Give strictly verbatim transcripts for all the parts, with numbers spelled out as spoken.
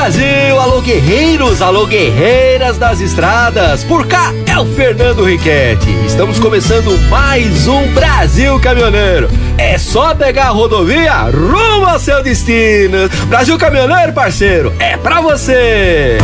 Brasil, alô guerreiros, alô guerreiras das estradas, por cá é o Fernando Riquetti. Estamos começando mais um Brasil Caminhoneiro. É só pegar a rodovia rumo ao seu destino. Brasil Caminhoneiro, parceiro, é pra você.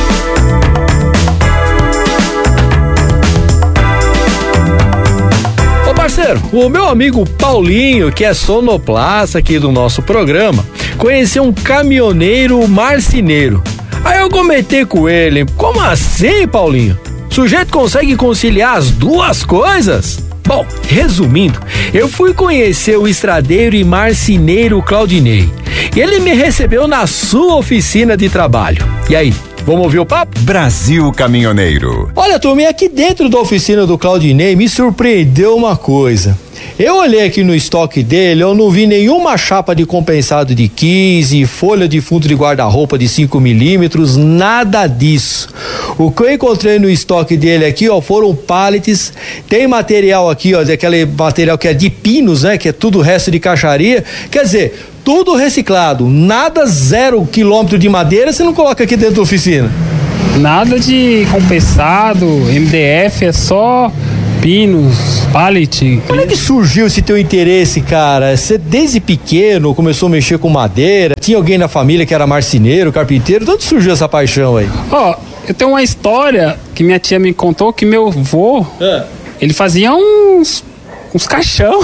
Ô parceiro, o meu amigo Paulinho, que é sonoplasta aqui do nosso programa, conheceu um caminhoneiro marceneiro. Aí eu comentei com ele: como assim, Paulinho? O sujeito consegue conciliar as duas coisas? Bom, resumindo, eu fui conhecer o estradeiro e marceneiro Claudinei. Ele me recebeu na sua oficina de trabalho. E aí, vamos ouvir o papo? Brasil Caminhoneiro. Olha, turma, aqui dentro da oficina do Claudinei me surpreendeu uma coisa. Eu olhei aqui no estoque dele, eu não vi nenhuma chapa de compensado de quinze, folha de fundo de guarda-roupa de cinco milímetros, nada disso. O que eu encontrei no estoque dele aqui, ó, foram pallets, tem material aqui, ó, daquele material que é de pinos, né, que é tudo resto de caixaria, quer dizer, tudo reciclado, nada zero quilômetro de madeira você não coloca aqui dentro da oficina. Nada de compensado, M D F, é só pinos, pallet. Como é que surgiu esse teu interesse, cara? Você desde pequeno começou a mexer com madeira? Tinha alguém na família que era marceneiro, carpinteiro? De onde surgiu essa paixão aí? Ó, oh, eu tenho uma história que minha tia me contou que meu avô, é. ele fazia uns, uns caixão.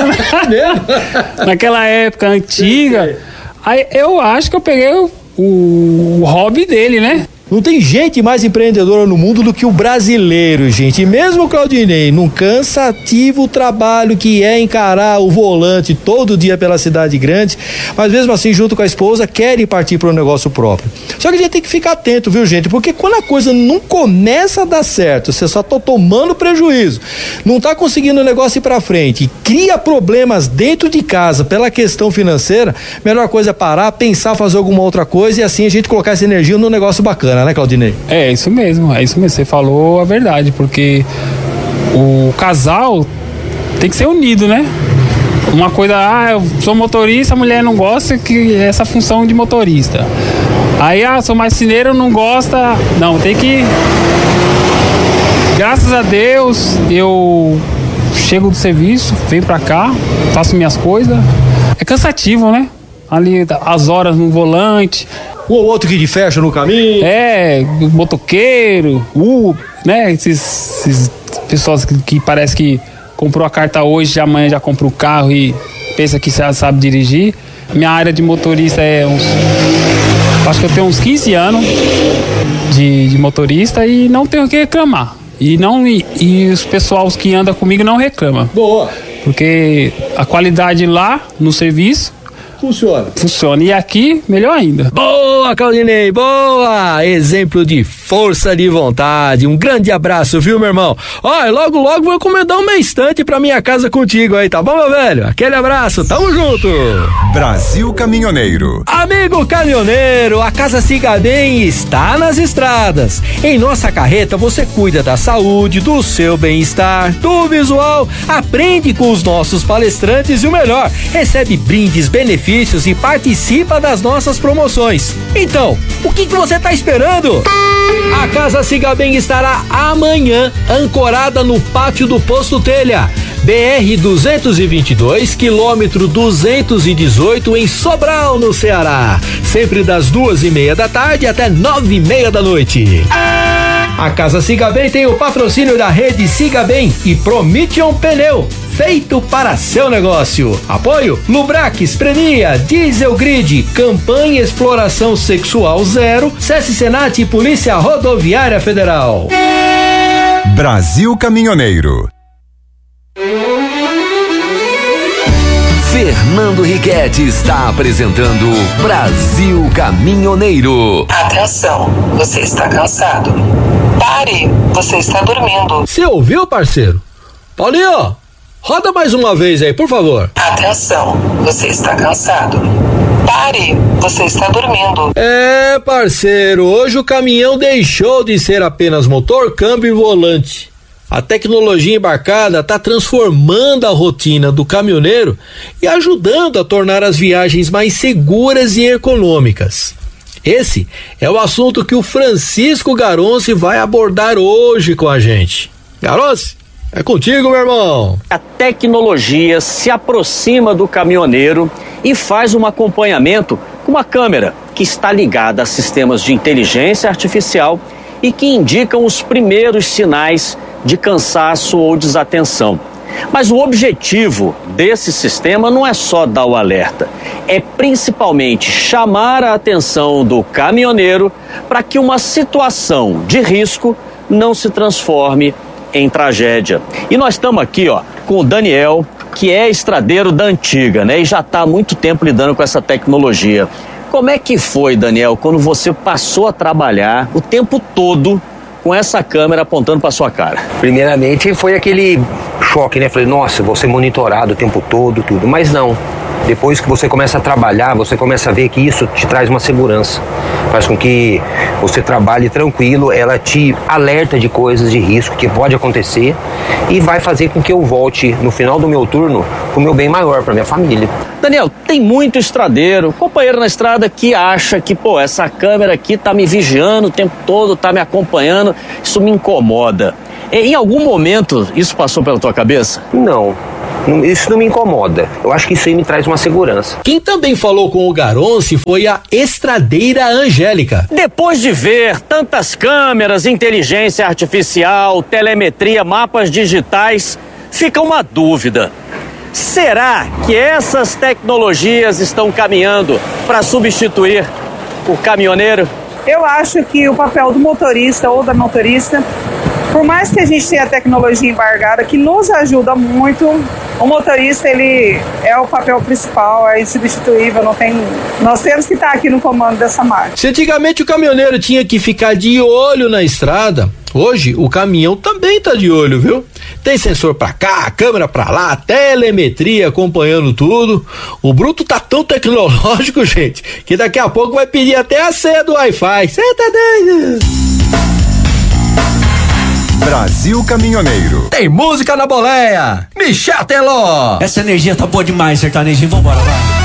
Naquela época antiga. Aí eu acho que eu peguei o, o, o hobby dele, né? Não tem gente mais empreendedora no mundo do que o brasileiro, gente. E mesmo o Claudinei, num cansativo trabalho que é encarar o volante todo dia pela cidade grande, mas mesmo assim, junto com a esposa, querem partir para um negócio próprio. Só que a gente tem que ficar atento, viu, gente? Porque quando a coisa não começa a dar certo, você só tá tomando prejuízo, não tá conseguindo o negócio ir para frente e cria problemas dentro de casa pela questão financeira, a melhor coisa é parar, pensar, fazer alguma outra coisa e assim a gente colocar essa energia num negócio bacana, né, Claudinei? É, isso mesmo, é isso mesmo, você falou a verdade, porque o casal tem que ser unido, né? Uma coisa, ah, eu sou motorista, a mulher não gosta que essa função de motorista. Aí, ah, sou marceneiro, não gosta, não, tem que... Graças a Deus, eu chego do serviço, venho pra cá, faço minhas coisas, é cansativo, né? Ali, as horas no volante... Um ou outro que te fecha no caminho. É, motoqueiro, uh, né? Esses, esses pessoas que, que parece que comprou a carta hoje, amanhã já comprou o carro e pensa que já sabe dirigir. Minha área de motorista é uns... Acho que eu tenho uns quinze anos de, de motorista e não tenho o que reclamar. E, não, e, e os pessoal que andam comigo não reclamam. Boa. Porque a qualidade lá no serviço Funciona. Funciona. E aqui, melhor ainda. Boa, Claudinei, boa! Exemplo de força de vontade. Um grande abraço, viu, meu irmão? Ó, logo, logo vou encomendar uma estante pra minha casa contigo aí, tá bom, meu velho? Aquele abraço, tamo junto! Brasil Caminhoneiro. Amigo caminhoneiro, a Casa Siga Bem está nas estradas. Em nossa carreta você cuida da saúde, do seu bem-estar, do visual, aprende com os nossos palestrantes e o melhor, recebe brindes, benefícios e participa das nossas promoções. Então, o que que você está esperando? A Casa Siga Bem estará amanhã ancorada no pátio do Posto Telha, B R duzentos e vinte e dois, quilômetro duzentos e dezoito, em Sobral, no Ceará. Sempre das duas e meia da tarde até nove e meia da noite. A Casa Siga Bem tem o patrocínio da rede Siga Bem e Promission Pneu, feito para seu negócio. Apoio Lubrax, Premia, Diesel Grid, Campanha Exploração Sexual Zero, SESC Senat e Polícia Rodoviária Federal. Brasil Caminhoneiro. Fernando Riquetti está apresentando Brasil Caminhoneiro. Atenção, você está cansado. Pare, você está dormindo. Você ouviu, parceiro? Paulinho, roda mais uma vez aí, por favor. Atenção, você está cansado. Pare, você está dormindo. É, parceiro, hoje o caminhão deixou de ser apenas motor, câmbio e volante. A tecnologia embarcada está transformando a rotina do caminhoneiro e ajudando a tornar as viagens mais seguras e econômicas. Esse é o assunto que o Francisco Garonci vai abordar hoje com a gente. Garonci, é contigo, meu irmão. A tecnologia se aproxima do caminhoneiro e faz um acompanhamento com uma câmera que está ligada a sistemas de inteligência artificial e que indicam os primeiros sinais de cansaço ou desatenção. Mas o objetivo desse sistema não é só dar o alerta, é principalmente chamar a atenção do caminhoneiro para que uma situação de risco não se transforme em tragédia. E nós estamos aqui, ó, com o Daniel, que é estradeiro da antiga, né? E já está há muito tempo lidando com essa tecnologia. Como é que foi, Daniel, quando você passou a trabalhar o tempo todo com essa câmera apontando para sua cara? Primeiramente foi aquele choque, né? Falei, nossa, vou ser monitorado o tempo todo, tudo. Mas não. Depois que você começa a trabalhar, você começa a ver que isso te traz uma segurança. Faz com que você trabalhe tranquilo, ela te alerta de coisas de risco que pode acontecer e vai fazer com que eu volte no final do meu turno com o meu bem maior para minha família. Daniel, tem muito estradeiro, companheiro na estrada que acha que, pô, essa câmera aqui tá me vigiando o tempo todo, tá me acompanhando, isso me incomoda. Em algum momento isso passou pela tua cabeça? Não. Isso não me incomoda. Eu acho que isso aí me traz uma segurança. Quem também falou com o Garonci foi a estradeira Angélica. Depois de ver tantas câmeras, inteligência artificial, telemetria, mapas digitais, fica uma dúvida. Será que essas tecnologias estão caminhando para substituir o caminhoneiro? Eu acho que o papel do motorista ou da motorista, por mais que a gente tenha a tecnologia embargada, que nos ajuda muito, o motorista, ele é o papel principal, é insubstituível, não tem... Nós temos que estar aqui no comando dessa máquina. Se antigamente o caminhoneiro tinha que ficar de olho na estrada, hoje o caminhão também tá de olho, viu? Tem sensor pra cá, câmera pra lá, telemetria acompanhando tudo. O bruto tá tão tecnológico, gente, que daqui a pouco vai pedir até a senha do Wi-Fi. Cê tá doido? Brasil Caminhoneiro. Tem música na boleia. Michel Teló. Essa energia tá boa demais, sertanejinho. Vambora, vai.